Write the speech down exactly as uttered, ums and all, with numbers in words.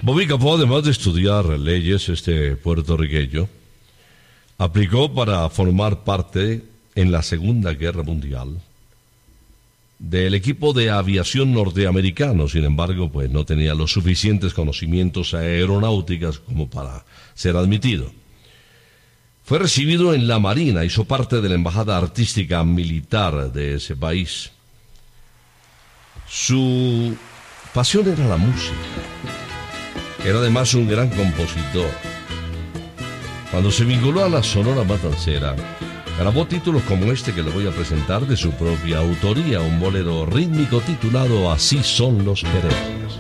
Bobby Capó, además de estudiar leyes, este puertorriqueño, aplicó para formar parte en la Segunda Guerra Mundial del equipo de aviación norteamericano. Sin embargo, pues no tenía los suficientes conocimientos aeronáuticos como para ser admitido. Fue recibido en la Marina, hizo parte de la Embajada Artística Militar de ese país. Su pasión era la música. Era además un gran compositor. Cuando se vinculó a la Sonora Matancera, grabó títulos como este que le voy a presentar de su propia autoría, un bolero rítmico titulado Así son los quereres.